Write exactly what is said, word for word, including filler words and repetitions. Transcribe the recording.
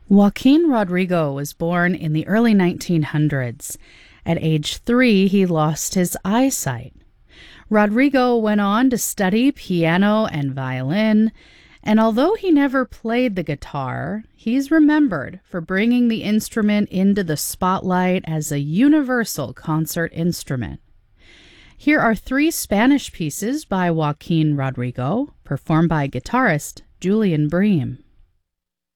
Joaquin Rodrigo was born in the early nineteen hundreds. At age three, he lost his eyesight. Rodrigo went on to study piano and violin, and although he never played the guitar, he's remembered for bringing the instrument into the spotlight as a universal concert instrument. Here are three Spanish pieces by Joaquin Rodrigo, performed by guitarist Julian Bream.